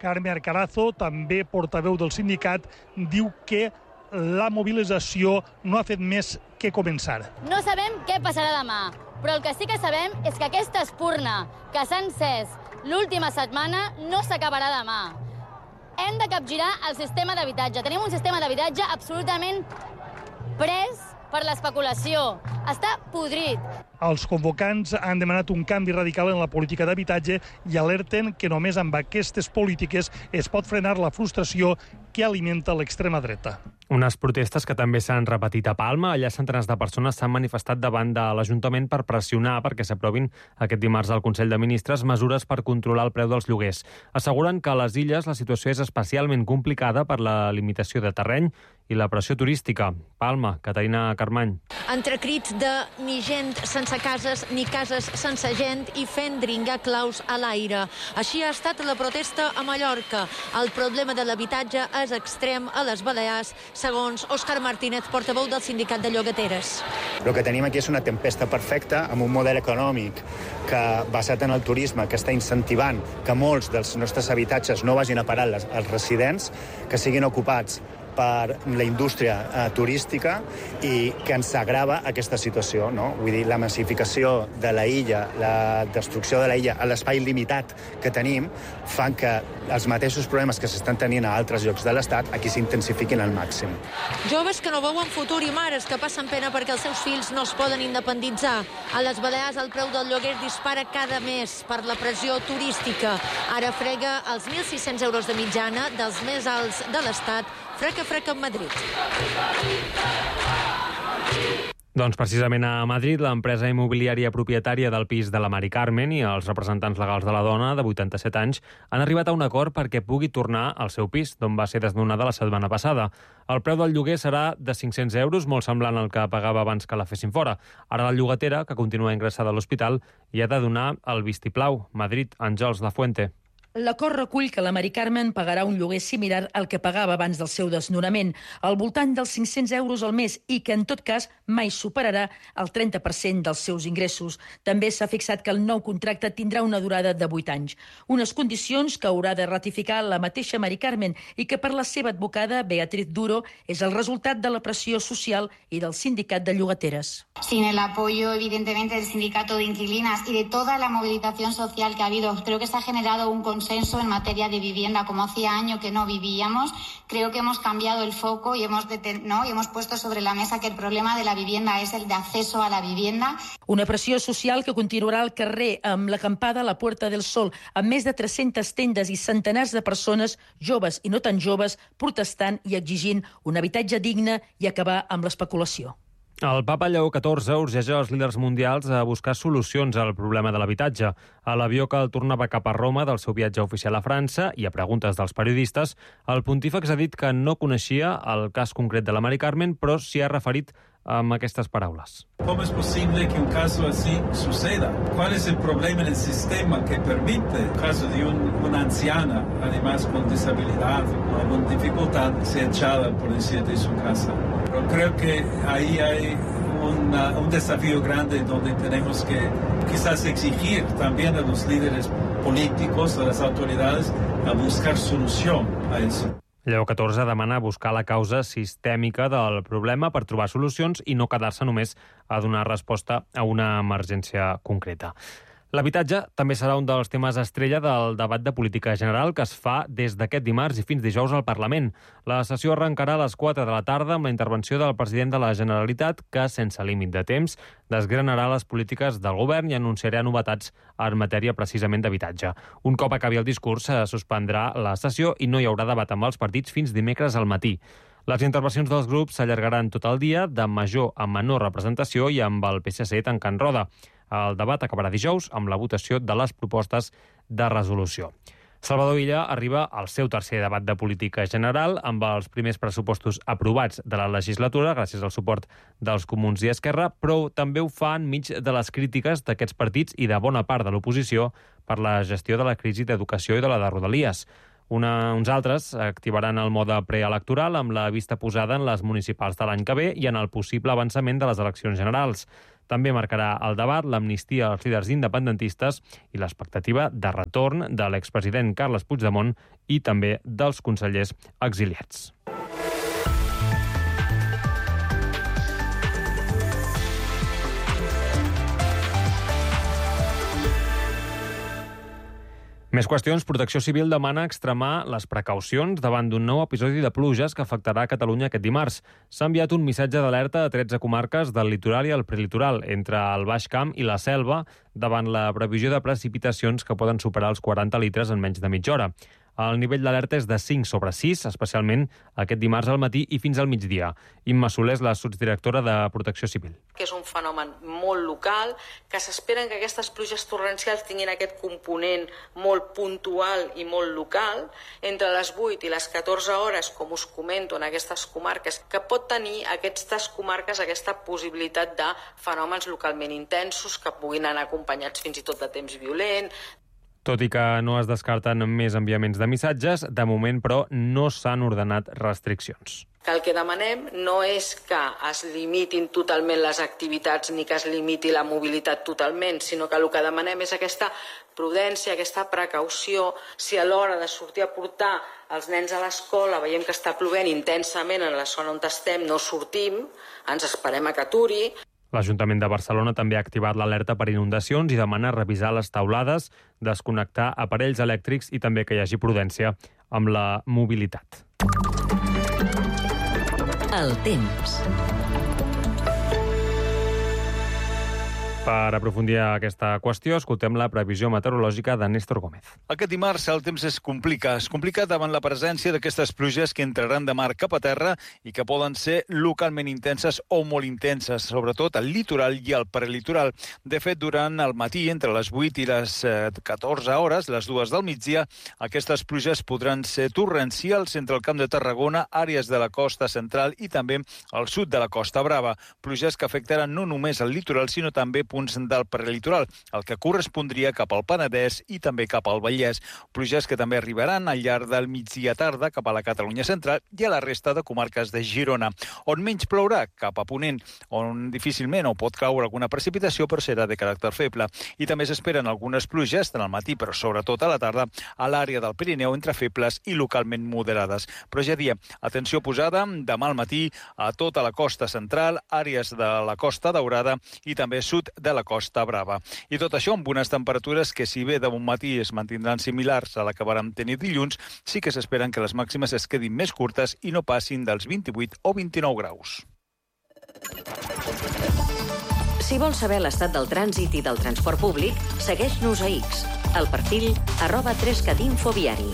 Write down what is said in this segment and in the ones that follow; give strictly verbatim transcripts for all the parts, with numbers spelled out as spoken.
Carme Arcarazo, també portaveu del sindicat, diu que la mobilització no ha fet més que començar. No sabem què passarà demà, però el que sí que sabem és que aquesta espurna que s'ha encès l'última setmana no s'acabarà demà. Hem de capgirar el sistema d'habitatge. Tenim un sistema d'habitatge absolutament pres per l'especulació. Està podrit. Els convocants han demanat un canvi radical en la política d'habitatge i alerten que només amb aquestes polítiques es pot frenar la frustració que alimenta l'extrema dreta. Unes protestes que també s'han repetit a Palma. Allà centenars de persones s'han manifestat davant de l'Ajuntament per pressionar perquè s'aprovin aquest dimarts al Consell de Ministres mesures per controlar el preu dels lloguers. Asseguren que a les illes la situació és especialment complicada per la limitació de terreny i la pressió turística. Palma, Caterina Carmany. Entre crits de ni gent sense cases ni cases sense gent i fent dringar claus a l'aire. Així ha estat la protesta a Mallorca. El problema de l'habitatge és extrem a les Balears, segons Òscar Martínez, portaveu del sindicat de llogateres. El que tenim aquí és una tempesta perfecta amb un model econòmic que, basat en el turisme, que està incentivant que molts dels nostres habitatges no vagin a parar als residents, que siguin ocupats per la indústria eh, turística i que ens agrava aquesta situació, no? Vull dir, la massificació de la illa, la destrucció de la illa, l'espai limitat que tenim, fan que els mateixos problemes que s'estan tenint a altres llocs de l'Estat aquí s'intensifiquin al màxim. Joves que no veuen futur i mares que passen pena perquè els seus fills no es poden independitzar. A les Balears el preu del lloguer dispara cada mes per la pressió turística. Ara frega els mil sis-cents euros de mitjana, dels més alts de l'Estat, freca, freca en Madrid. Doncs precisament a Madrid, l'empresa immobiliària propietària del pis de la Mari Carmen i els representants legals de la dona, de vuitanta-set anys, han arribat a un acord perquè pugui tornar al seu pis, d'on va ser desnonada la setmana passada. El preu del lloguer serà de cinc-cents euros, molt semblant al que pagava abans que la fessin fora. Ara la llogatera, que continua ingressada a l'hospital, hi ha de donar el vistiplau. Madrid, Àngels Lafuente. L'acord recull que la Mari Carmen pagarà un lloguer similar al que pagava abans del seu desnonament, al voltant dels cinc-cents euros al mes i que, en tot cas, mai superarà el trenta per cent dels seus ingressos. També s'ha fixat que el nou contracte tindrà una durada de vuit anys. Unes condicions que haurà de ratificar la mateixa Mari Carmen i que per la seva advocada, Beatriz Duro, és el resultat de la pressió social i del sindicat de llogateres. Sin el apoyo, evidentemente, del sindicato de inquilinas y de toda la movilización social que ha habido, creo que se ha generado un consenso en materia de vivienda, como hacía años que no vivíamos. Creo que hemos cambiado el foco y hemos, ¿no? y hemos puesto sobre la mesa que el problema de la vivienda es el de acceso a la vivienda. Una pressió social que continuarà al carrer amb l'acampada a la Puerta del Sol, amb més de tres-centes tendes i centenars de persones, joves i no tan joves, protestant i exigint un habitatge digne i acabar amb l'especulació. El papa Lleó catorze urgeix els líders mundials a buscar solucions al problema de l'habitatge. A l'avió que el tornava cap a Roma del seu viatge oficial a França i a preguntes dels periodistes, el pontífex ha dit que no coneixia el cas concret de la Mari Carmen, però s'hi ha referit amb aquestes paraules. ¿Cómo es posible que un caso así suceda? ¿Cuál es el problema en el sistema que permite el caso de un, una anciana, además con disabilidad o con dificultad, ser echada, por decir, de su casa? Pero creo que ahí hay una, un desafío grande donde tenemos que quizás exigir también a los líderes políticos, a las autoridades, a buscar solución a eso. Lleó catorze demana buscar la causa sistèmica del problema per trobar solucions i no quedar-se només a donar resposta a una emergència concreta. L'habitatge també serà un dels temes estrella del debat de política general que es fa des d'aquest dimarts i fins dijous al Parlament. La sessió arrencarà a les quatre de la tarda amb la intervenció del president de la Generalitat que, sense límit de temps, desgranarà les polítiques del govern i anunciarà novetats en matèria precisament d'habitatge. Un cop acabi el discurs, se suspendrà la sessió i no hi haurà debat amb els partits fins dimecres al matí. Les intervencions dels grups s'allargaran tot el dia, de major a menor representació i amb el P S C tancant roda. El debat acabarà dijous amb la votació de les propostes de resolució. Salvador Illa arriba al seu tercer debat de política general amb els primers pressupostos aprovats de la legislatura gràcies al suport dels Comuns i Esquerra, però també ho fa enmig de les crítiques d'aquests partits i de bona part de l'oposició per la gestió de la crisi d'educació i de la de Rodalies. Una, uns altres activaran el mode preelectoral amb la vista posada en les municipals de l'any que ve i en el possible avançament de les eleccions generals. També marcarà el debat l'amnistia als líders independentistes i l'expectativa de retorn de l'expresident Carles Puigdemont i també dels consellers exiliats. Més qüestions. Protecció Civil demana extremar les precaucions davant d'un nou episodi de pluges que afectarà Catalunya aquest dimarts. S'ha enviat un missatge d'alerta a tretze comarques del litoral i el prelitoral, entre el Baix Camp i la Selva, davant la previsió de precipitacions que poden superar els quaranta litres en menys de mitja hora. El nivell d'alerta és de cinc sobre sis, especialment aquest dimarts al matí i fins al migdia. Imma Soler és la sotsdirectora de Protecció Civil. Que és un fenomen molt local, que s'esperen que aquestes pluges torrencials tinguin aquest component molt puntual i molt local, entre les vuit i les catorze hores, com us comento, en aquestes comarques, que pot tenir aquestes comarques aquesta possibilitat de fenòmens localment intensos que puguin anar acompanyats fins i tot de temps violent. Tot i que no es descarten més enviaments de missatges, de moment, però, no s'han ordenat restriccions. Que el que demanem no és que es limitin totalment les activitats ni que es limiti la mobilitat totalment, sinó que el que demanem és aquesta prudència, aquesta precaució. Si a l'hora de sortir a portar els nens a l'escola veiem que està plovent intensament en la zona on estem, no sortim, ens esperem a que aturi. L'Ajuntament de Barcelona també ha activat l'alerta per inundacions i demana revisar les teulades, desconnectar aparells elèctrics i també que hi hagi prudència amb la mobilitat. El temps. Per aprofundir aquesta qüestió, escoltem la previsió meteorològica de Néstor Gómez. Aquest dimarts el temps es complica. Es complica davant la presència d'aquestes pluges que entraran de mar cap a terra i que poden ser localment intenses o molt intenses, sobretot al litoral i al prelitoral. De fet, durant el matí, entre les vuit i les catorze hores, les dues del migdia, aquestes pluges podran ser torrencials entre el Camp de Tarragona, àrees de la costa central i també al sud de la Costa Brava. Pluges que afectaran no només al litoral, sinó també punts del prelitoral, el que correspondria cap al Penedès i també cap al Vallès. Pluges que també arribaran al llarg del migdia tarda cap a la Catalunya central i a la resta de comarques de Girona. On menys plourà, cap a Ponent, on difícilment o pot caure alguna precipitació, però serà de caràcter feble. I també s'esperen algunes pluges, tant al matí, però sobretot a la tarda, a l'àrea del Pirineu, entre febles i localment moderades. Però ja diem, atenció posada demà al matí a tota la costa central, àrees de la Costa Daurada i també sud de la Costa Brava. I tot això amb unes temperatures que, si bé de bon matí es mantindran similars a la que vàrem tenir dilluns, sí que s'esperen que les màximes es quedin més curtes i no passin dels vint-i-vuit o vint-i-nou graus. Si vols saber l'estat del trànsit i del transport públic, segueix-nos a X, al perfil arroba trescatinfo viari.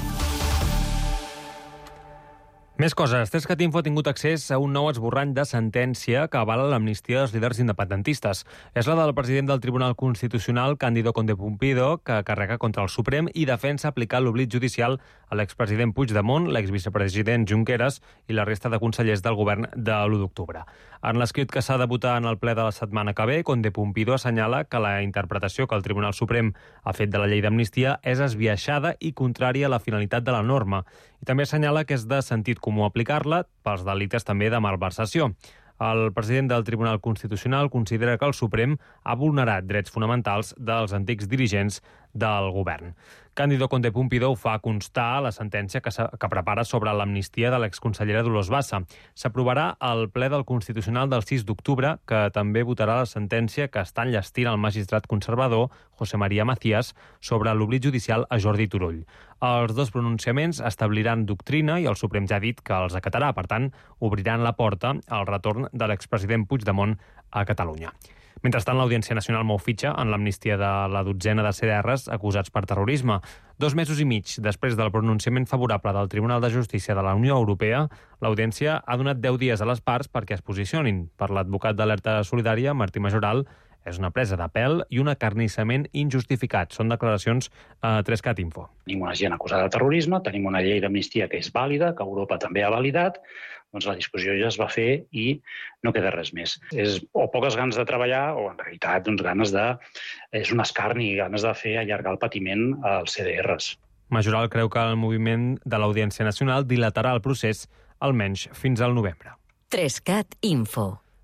Més coses. Trescatinfo ha tingut accés a un nou esborrany de sentència que avala l'amnistia dels líders independentistes. És la del president del Tribunal Constitucional, Cándido Condepumpido, que carrega contra el Suprem i defensa aplicar l'oblit judicial a l'expresident Puigdemont, l'exvicepresident Junqueras i la resta de consellers del govern de l'u d'octubre. En l'escrit que s'ha de votar en el ple de la setmana que ve, Condepumpido assenyala que la interpretació que el Tribunal Suprem ha fet de la llei d'amnistia és esbiaixada i contrària a la finalitat de la norma. I també assenyala que és de sentit comú aplicar-la pels delictes també de malversació. El president del Tribunal Constitucional considera que el Suprem ha vulnerat drets fonamentals dels antics dirigents del govern. Cándido Condepumpido ho fa constar a la sentència que, que prepara sobre l'amnistia de l'exconsellera Dolors Bassa. S'aprovarà al ple del Constitucional del sis d'octubre, que també votarà la sentència que està enllestint el magistrat conservador José María Macías sobre l'oblit judicial a Jordi Turull. Els dos pronunciaments establiran doctrina i el Suprem ja ha dit que els acatarà. Per tant, obriran la porta al retorn de l'expresident Puigdemont a Catalunya. Mentrestant, l'Audiència Nacional mou fitxa en l'amnistia de la dotzena de C D Rs acusats per terrorisme. Dos mesos i mig després del pronunciament favorable del Tribunal de Justícia de la Unió Europea, l'Audiència ha donat deu dies a les parts perquè es posicionin. Per l'advocat d'Alerta Solidària, Martí Majoral, és una presa de pèl i un acarnissament injustificat. Són declaracions a Trescat Info. Tenim una gent acusada de terrorisme, tenim una llei d'amnistia que és vàlida, que Europa també ha validat, doncs la discussió ja es va fer i no queda res més. És o poques ganes de treballar o, en realitat, doncs, ganes de... és un escarni, ganes de fer allargar el patiment als C D Rs. Majoral creu que el moviment de l'Audiència Nacional dilatarà el procés almenys fins al novembre. Trescat Info.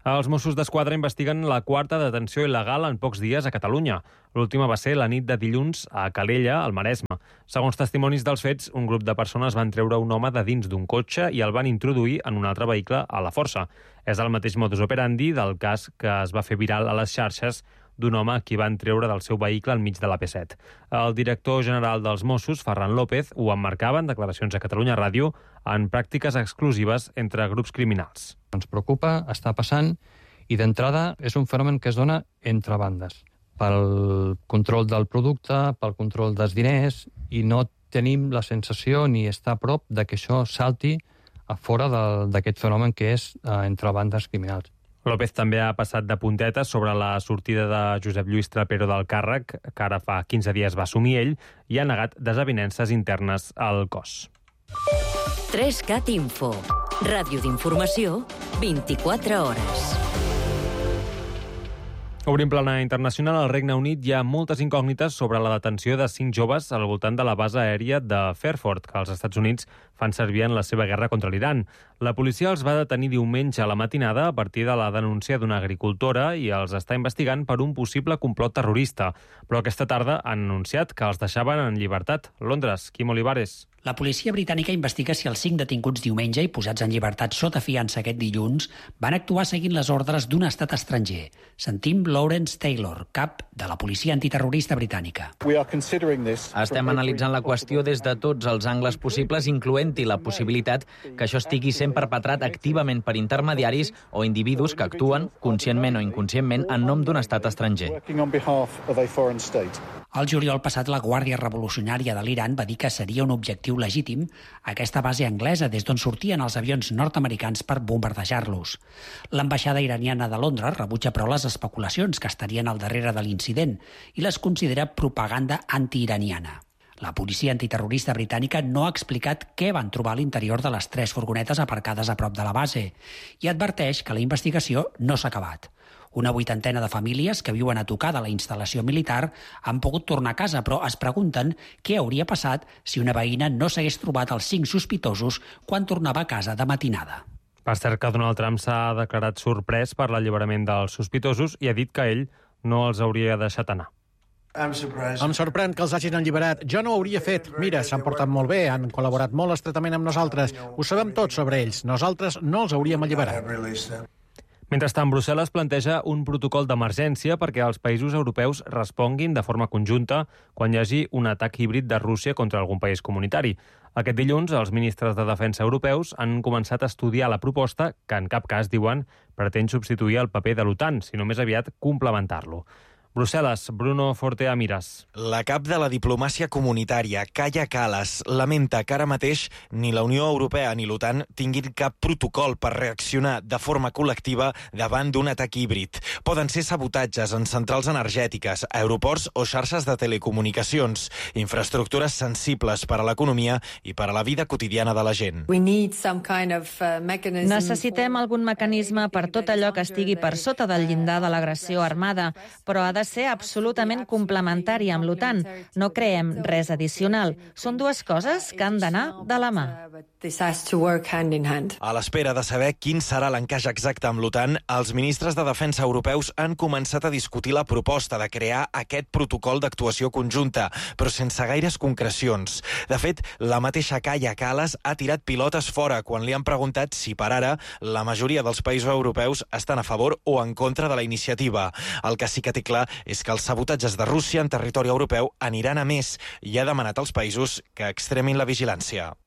Els Mossos d'Esquadra investiguen la quarta detenció il·legal en pocs dies a Catalunya. L'última va ser la nit de dilluns a Calella, al Maresme. Segons testimonis dels fets, un grup de persones van treure un home de dins d'un cotxe i el van introduir en un altre vehicle a la força. És el mateix modus operandi del cas que es va fer viral a les xarxes d'un home a qui van treure del seu vehicle enmig de la P set. El director general dels Mossos, Ferran López, ho emmarcava en declaracions a Catalunya Ràdio en pràctiques exclusives entre grups criminals. Ens preocupa, està passant, i d'entrada és un fenomen que es dona entre bandes, pel control del producte, pel control dels diners, i no tenim la sensació ni estar a prop de que això salti a fora d'aquest fenomen que és eh, entre bandes criminals. López també ha passat de puntetes sobre la sortida de Josep Lluís Trapero del càrrec, que ara fa quinze dies va assumir ell, i ha negat desavinences internes al cos. tres cat Info. Ràdio d'informació, vint-i-quatre hores. Obrim plana internacional. Al Regne Unit hi ha moltes incògnites sobre la detenció de cinc joves al voltant de la base aèria de Fairford, que els Estats Units fan servir en la seva guerra contra l'Iran. La policia els va detenir diumenge a la matinada a partir de la denúncia d'una agricultora i els està investigant per un possible complot terrorista. Però aquesta tarda han anunciat que els deixaven en llibertat. Londres, Quim Olivares. La policia britànica investiga si els cinc detinguts diumenge i posats en llibertat sota fiança aquest dilluns van actuar seguint les ordres d'un estat estranger. Sentim Lawrence Taylor, cap de la policia antiterrorista britànica. Estem analitzant la qüestió des de tots els angles possibles, incloent-hi la possibilitat que això estigui sent perpetrat activament per intermediaris o individus que actuen, conscientment o inconscientment, en nom d'un estat estranger. El juliol passat, la Guàrdia Revolucionària de l'Iran va dir que seria un objectiu legítim aquesta base anglesa des d'on sortien els avions nord-americans per bombardejar-los. L'ambaixada iraniana de Londres rebutja però les especulacions que estarien al darrere de l'incident i les considera propaganda antiiraniana. La policia antiterrorista britànica no ha explicat què van trobar a l'interior de les tres furgonetes aparcades a prop de la base i adverteix que la investigació no s'ha acabat. Una vuitantena de famílies que viuen a tocar de la instal·lació militar han pogut tornar a casa, però es pregunten què hauria passat si una veïna no s'hagués trobat els cinc sospitosos quan tornava a casa de matinada. Per cert que Donald Trump s'ha declarat sorprès per l'alliberament dels sospitosos i ha dit que ell no els hauria deixat anar. Em sorprèn que els hagin alliberat. Jo no ho hauria fet. Mira, s'han portat molt bé, han col·laborat molt estretament amb nosaltres. Ho sabem tots sobre ells. Nosaltres no els hauríem alliberat. Mentrestant, Brussel·les planteja un protocol d'emergència perquè els països europeus responguin de forma conjunta quan hi hagi un atac híbrid de Rússia contra algun país comunitari. Aquest dilluns, els ministres de defensa europeus han començat a estudiar la proposta que en cap cas, diuen, pretén substituir el paper de l'OTAN, sinó més aviat complementar-lo. Brussel·les, Bruno Fortea Miras. La cap de la diplomàcia comunitària, Kaja Kallas, lamenta que ara mateix ni la Unió Europea ni l'OTAN tinguin cap protocol per reaccionar de forma col·lectiva davant d'un atac híbrid. Poden ser sabotatges en centrals energètiques, aeroports o xarxes de telecomunicacions, infraestructures sensibles per a l'economia i per a la vida quotidiana de la gent. Necessitem algun mecanisme per tot allò que estigui per sota del llindar de l'agressió armada, però ha de ser absolutament complementari amb l'OTAN. No creem res addicional. Són dues coses que han d'anar de la mà. A l'espera de saber quin serà l'encaix exacte amb l'OTAN, els ministres de defensa europeus han començat a discutir la proposta de crear aquest protocol d'actuació conjunta, però sense gaires concrecions. De fet, la mateixa Kaja Kallas ha tirat pilotes fora quan li han preguntat si per ara la majoria dels països europeus estan a favor o en contra de la iniciativa. El que sí que té clar és que els sabotatges de Rússia en territori europeu aniran a més i ha demanat als països que extremin la vigilància.